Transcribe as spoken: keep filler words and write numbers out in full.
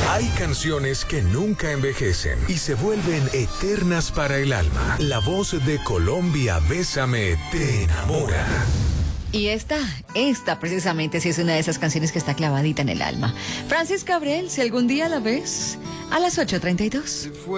Hay canciones que nunca envejecen y se vuelven eternas para el alma. La voz de Colombia, Bésame, te enamora. Y esta, esta precisamente sí es una de esas canciones que está clavadita en el alma. Francis Cabrel, si algún día la ves, a las ocho treinta y dos.